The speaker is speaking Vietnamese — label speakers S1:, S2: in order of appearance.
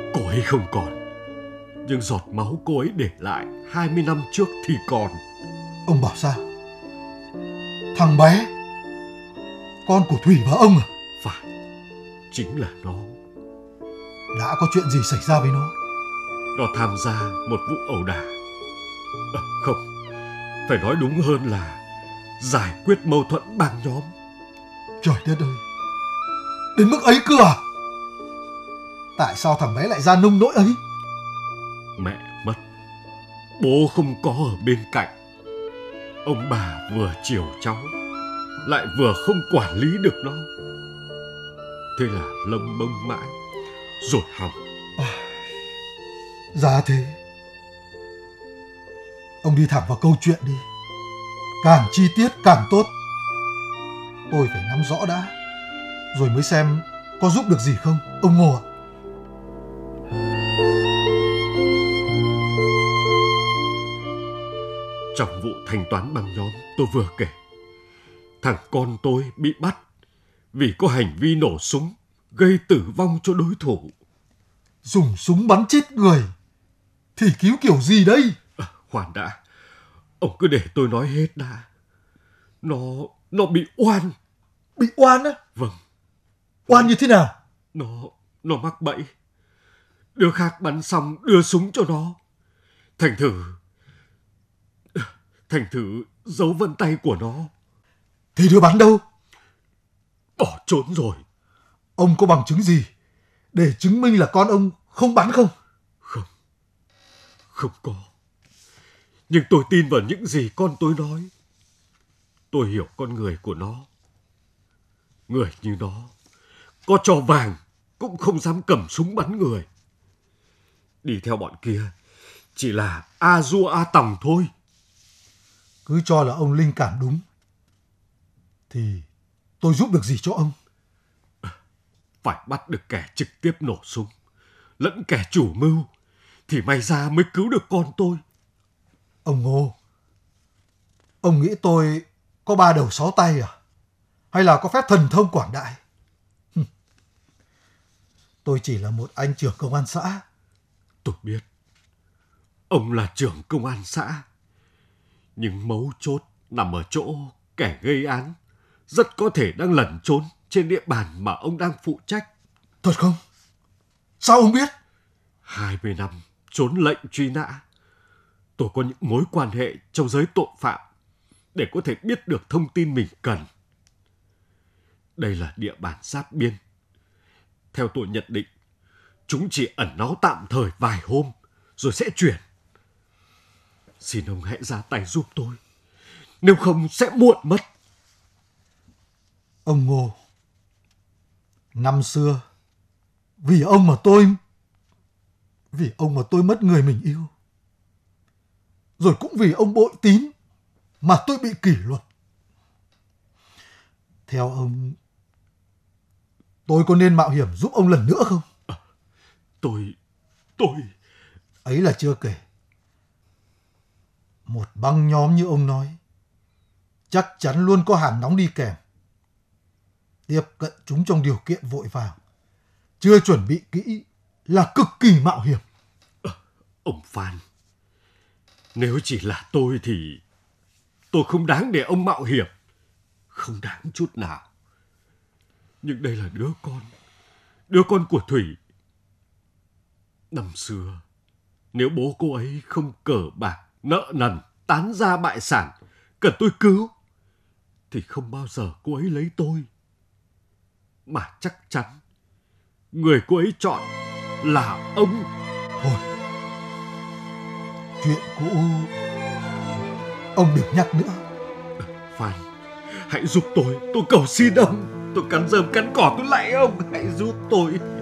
S1: Cô ấy không còn, nhưng giọt máu cô ấy để lại 20 năm trước thì còn.
S2: Ông bảo sao? Thằng bé, con của Thủy và ông à?
S1: Phải, chính là nó.
S2: Đã có chuyện gì xảy ra với nó?
S1: Nó tham gia một vụ ẩu đả. Không, phải nói đúng hơn là giải quyết mâu thuẫn bang nhóm.
S2: Trời đất ơi, đến mức ấy cơ à? Tại sao thằng bé lại ra nông nỗi ấy?
S1: Mẹ mất, bố không có ở bên cạnh. Ông bà vừa chiều cháu, lại vừa không quản lý được nó. Thế là lông bông mãi, rồi hỏng.
S2: Ra thế. Ông đi thẳng vào câu chuyện đi. Càng chi tiết càng tốt. Tôi phải nắm rõ đã, rồi mới xem có giúp được gì không, ông Ngô ạ.
S1: Trong vụ thanh toán băng nhóm tôi vừa kể, thằng con tôi bị bắt vì có hành vi nổ súng gây tử vong cho đối thủ.
S2: Dùng súng bắn chết người thì cứu kiểu gì đây?
S1: Khoan đã, ông cứ để tôi nói hết đã. Nó bị oan.
S2: Bị oan á?
S1: Vâng.
S2: Oan như thế nào?
S1: Nó mắc bẫy. Đứa khác bắn xong đưa súng cho nó. Thành thử dấu vân tay của nó.
S2: Thì đứa bắn đâu?
S1: Bỏ trốn rồi.
S2: Ông có bằng chứng gì để chứng minh là con ông không bắn không?
S1: Không có. Nhưng tôi tin vào những gì con tôi nói. Tôi hiểu con người của nó. Người như nó, có cho vàng cũng không dám cầm súng bắn người. Đi theo bọn kia chỉ là a du a tòng thôi.
S2: Cứ cho là ông linh cảm đúng, thì tôi giúp được gì cho ông?
S1: Phải bắt được kẻ trực tiếp nổ súng lẫn kẻ chủ mưu, thì may ra mới cứu được con tôi.
S2: Ông Ngô, ông nghĩ tôi có 3 đầu 6 tay à? Hay là có phép thần thông quảng đại? Tôi chỉ là một anh trưởng công an xã.
S1: Tôi biết ông là trưởng công an xã, nhưng mấu chốt nằm ở chỗ kẻ gây án rất có thể đang lẩn trốn trên địa bàn mà ông đang phụ trách.
S2: Thật không? Sao ông biết?
S1: 20 năm trốn lệnh truy nã, tôi có những mối quan hệ trong giới tội phạm để có thể biết được thông tin mình cần. Đây là địa bàn giáp biên. Theo tôi nhận định, chúng chỉ ẩn náu tạm thời vài hôm rồi sẽ chuyển. Xin ông hãy ra tay giúp tôi, nếu không sẽ muộn mất.
S2: Ông Ngô, năm xưa vì ông mà tôi mất người mình yêu. Rồi cũng vì ông bội tín mà tôi bị kỷ luật. Theo ông, tôi có nên mạo hiểm giúp ông lần nữa không?
S1: Tôi...
S2: Ấy là chưa kể, một băng nhóm như ông nói chắc chắn luôn có hàng nóng đi kèm. Tiếp cận chúng trong điều kiện vội vàng, chưa chuẩn bị kỹ là cực kỳ mạo hiểm.
S1: Ông Phan, nếu chỉ là tôi thì tôi không đáng để ông mạo hiểm. Không đáng chút nào. Nhưng đây là đứa con của Thủy. Năm xưa, nếu bố cô ấy không cờ bạc, nợ nần, tán gia bại sản, cần tôi cứu, thì không bao giờ cô ấy lấy tôi. Mà chắc chắn, người cô ấy chọn là ông.
S2: Thôi, chuyện cũ ông đừng nhắc nữa.
S1: Phan, hãy giúp tôi cầu xin ông. Tôi cắn rơm cắn cỏ tôi lạy ông, hãy giúp tôi.